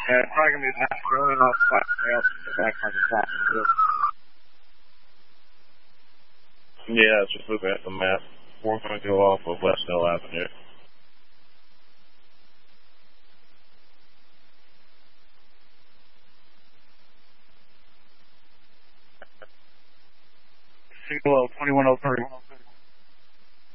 it's probably going to be back going off the back part of the top. Yeah, it's just looking at the map. We're going to go off of West Hill Avenue. Signal 2103.